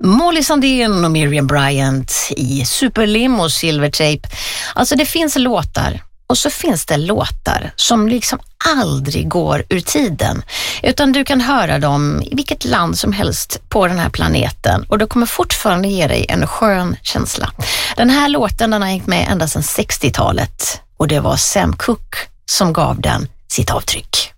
Molly Sandén och Miriam Bryant i Superlim och Silvertape. Alltså det finns låtar och så finns det låtar som liksom aldrig går ur tiden, utan du kan höra dem i vilket land som helst på den här planeten och det kommer fortfarande ge dig en skön känsla. Den här låten den har hängt med ända sedan 60-talet och det var Sam Cooke som gav den sitt avtryck.